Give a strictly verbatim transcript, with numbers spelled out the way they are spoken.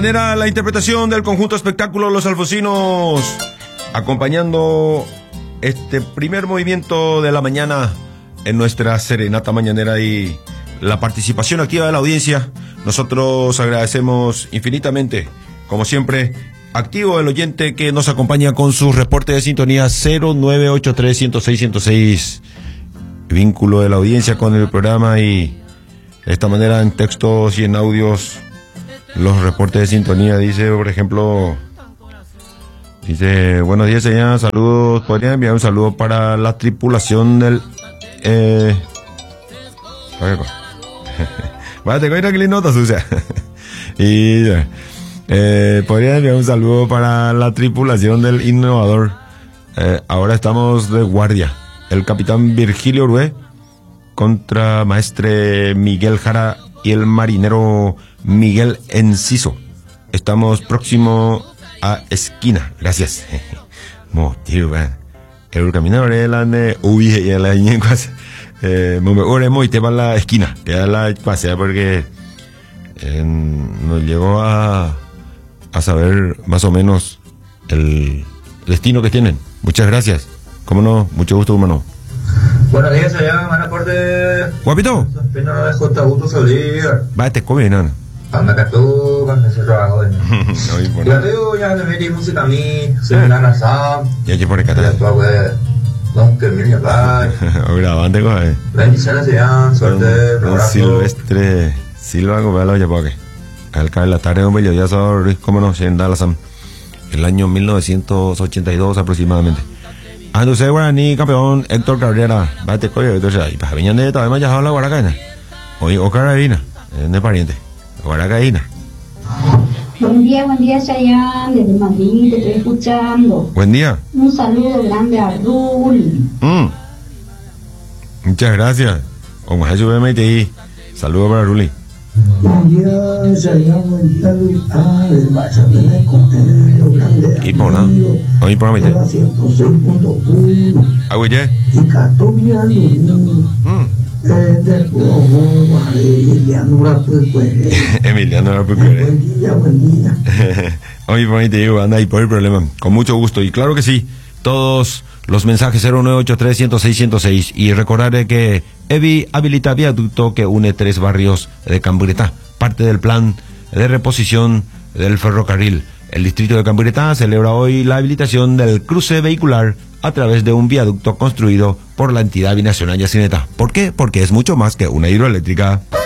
Era la interpretación del conjunto espectáculo Los Alfonsinos, acompañando este primer movimiento de la mañana en nuestra serenata mañanera y la participación activa de la audiencia. Nosotros agradecemos infinitamente, como siempre, activo el oyente que nos acompaña con su reporte de sintonía cero nueve ocho tres, ciento seis, ciento seis, vínculo de la audiencia con el programa, y de esta manera en textos y en audios los reportes de sintonía. Dice, por ejemplo, dice: buenos días, señora, saludos, podría enviar un saludo para la tripulación del eh vaya, que le nota sucia. Y eh, podría enviar un saludo para la tripulación del Innovador. Eh, ahora estamos de guardia. El capitán Virgilio Orue, contramaestre Miguel Jara y el marinero Miguel Enciso. Estamos próximo a esquina. Gracias. Motivo, el caminador es la de uy y la ñenguas. Eh, me muy te va a la esquina, que a la pasea porque eh, nos llegó a a saber más o menos el destino que tienen. Muchas gracias. Cómo no, mucho gusto, hermano. Buenos días, allá, van a corte. Guapito. Pena no dejó gusto salir. Va, te come, nana. Anda acá tú, con ese trabajo. Ya digo, ya me metí música a mí, soy una nasa. Ya que por acá. Ya tú, güey. Don que mil ya grabando, güey. Bendiciones, ya, suerte, Don Silvestre Silva, güey, lo llevo aquí. Al caer la tarde, hombre, yo ya soy, cómo no, en Dallas, el año mil novecientos ochenta y dos aproximadamente. Ando se guaraní, campeón Héctor Cabrera, bate coyo, entonces ahí, para venir de todavía ya la guaracana. Oye, o carabina, de pariente, guaracaína. Buen día, buen día, Chayanne, desde Madrid, te estoy escuchando. Buen día. Un saludo grande a Ruli. Mm. Muchas gracias. Como es su M T I, saludos para Ruli. Buen día, Chayanne, buen día, Luis. Ah, del Bachapele, Contenido Grande. Y por nada. Hoy por mi ciento seis punto uno. Agüille. Y Catomia, Mm. Emiliano Rapuquere. Buen día, buen día. Oye, por ahí te digo, anda ahí por el problema. Con mucho gusto. Y claro que sí, todos los mensajes cero nueve ocho tres, ciento seis, ciento seis. Y recordaré que EVI habilita viaducto que une tres barrios de Camburetá, parte del plan de reposición del ferrocarril. El distrito de Camburetá celebra hoy la habilitación del cruce vehicular a través de un viaducto construido por la entidad binacional Yacineta. ¿Por qué? Porque es mucho más que una hidroeléctrica.